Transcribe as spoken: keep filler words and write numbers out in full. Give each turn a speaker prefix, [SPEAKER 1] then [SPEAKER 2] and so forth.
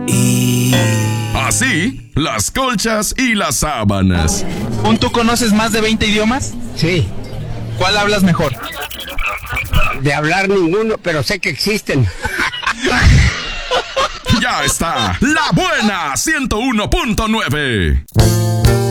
[SPEAKER 1] Y...
[SPEAKER 2] así, las colchas y las sábanas.
[SPEAKER 3] ¿Tú conoces más de veinte idiomas?
[SPEAKER 4] Sí.
[SPEAKER 3] ¿Cuál hablas mejor?
[SPEAKER 4] De hablar ninguno, pero sé que existen.
[SPEAKER 2] Ya está, La Buena ciento uno punto nueve.